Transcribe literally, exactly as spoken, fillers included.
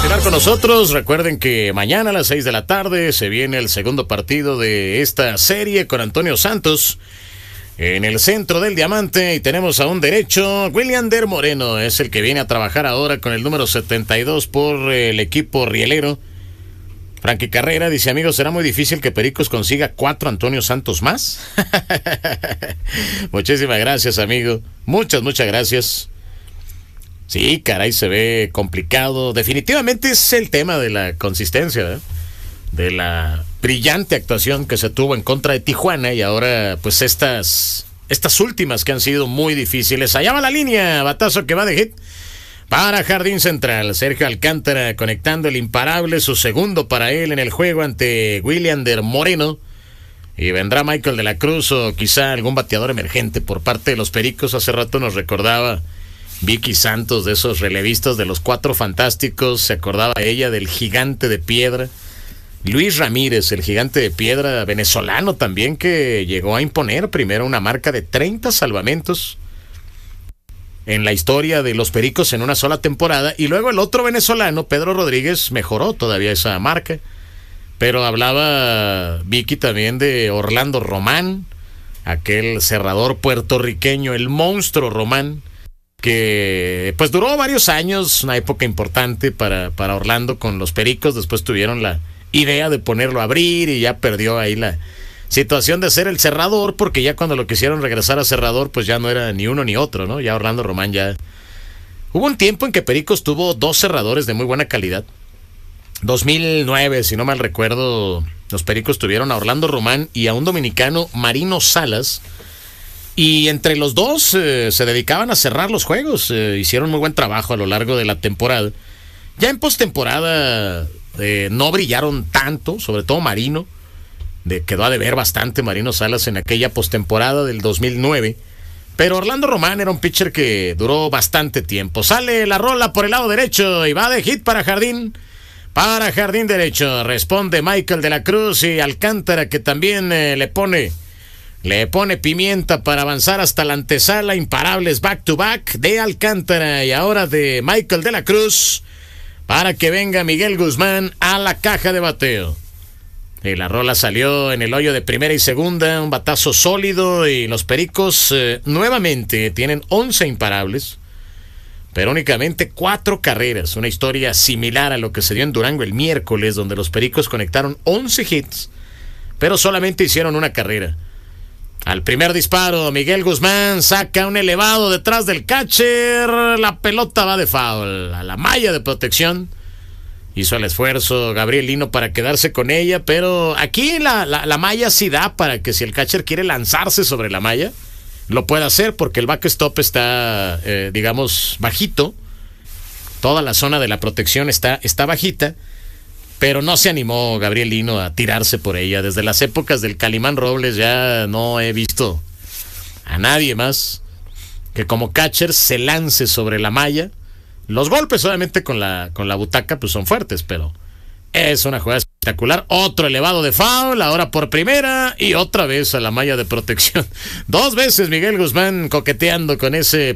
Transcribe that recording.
continuar con nosotros. Recuerden que mañana a las seis de la tarde se viene el segundo partido de esta serie con Antonio Santos en el centro del diamante, y tenemos a un derecho. Williander Moreno es el que viene a trabajar ahora con el número setenta y dos por el equipo rielero. Frankie Carrera dice: amigos, ¿será muy difícil que Pericos consiga cuatro Antonio Santos más? Muchísimas gracias, amigo. Muchas, muchas gracias. Sí, caray, se ve complicado. Definitivamente es el tema de la consistencia, ¿eh? De la brillante actuación que se tuvo en contra de Tijuana, y ahora pues estas estas últimas que han sido muy difíciles. Allá va la línea, batazo que va de hit para Jardín Central. Sergio Alcántara conectando el imparable, su segundo para él en el juego ante Williander Moreno. Y vendrá Michael de la Cruz o quizá algún bateador emergente por parte de los Pericos. Hace rato nos recordaba Vicky Santos de esos relevistas de los Cuatro Fantásticos. Se acordaba ella del Gigante de Piedra. Luis Ramírez, el Gigante de Piedra venezolano también, que llegó a imponer primero una marca de treinta salvamentos en la historia de los Pericos en una sola temporada, y luego el otro venezolano, Pedro Rodríguez, mejoró todavía esa marca. Pero hablaba Vicky también de Orlando Román, aquel cerrador puertorriqueño, el monstruo Román, que pues duró varios años, una época importante para, para Orlando con los Pericos. Después tuvieron la idea de ponerlo a abrir y ya perdió ahí la situación de ser el cerrador, porque ya cuando lo quisieron regresar a cerrador, pues ya no era ni uno ni otro, ¿no? Ya Orlando Román ya... Hubo un tiempo en que Pericos tuvo dos cerradores de muy buena calidad. dos mil nueve, si no mal recuerdo, los Pericos tuvieron a Orlando Román y a un dominicano, Marino Salas, y entre los dos eh, se dedicaban a cerrar los juegos. Eh, hicieron muy buen trabajo a lo largo de la temporada. Ya en postemporada eh, no brillaron tanto, sobre todo Marino. De, quedó a deber bastante Marino Salas en aquella postemporada del dos mil nueve. Pero Orlando Román era un pitcher que duró bastante tiempo. Sale la rola por el lado derecho y va de hit para Jardín. Para Jardín derecho. Responde Michael de la Cruz, y Alcántara, que también eh, le pone... Le pone pimienta para avanzar hasta la antesala. Imparables back to back de Alcántara y ahora de Michael de la Cruz, para que venga Miguel Guzmán a la caja de bateo. Y la rola salió en el hoyo de primera y segunda, un batazo sólido, y los Pericos eh, nuevamente tienen once imparables, pero únicamente cuatro carreras. Una historia similar a lo que se dio en Durango el miércoles, donde los Pericos conectaron once hits, pero solamente hicieron una carrera. Al primer disparo, Miguel Guzmán saca un elevado detrás del catcher. La pelota va de foul a la malla de protección. Hizo el esfuerzo Gabriel Lino para quedarse con ella, pero aquí la, la, la malla sí da para que si el catcher quiere lanzarse sobre la malla, lo puede hacer, porque el backstop está, eh, digamos, bajito. Toda la zona de la protección está, está bajita. Pero no se animó Gabriel Lino a tirarse por ella. Desde las épocas del Calimán Robles ya no he visto a nadie más que como catcher se lance sobre la malla. Los golpes obviamente con la, con la butaca pues son fuertes, pero es una jugada espectacular. Otro elevado de foul, ahora por primera, y otra vez a la malla de protección. Dos veces Miguel Guzmán coqueteando con ese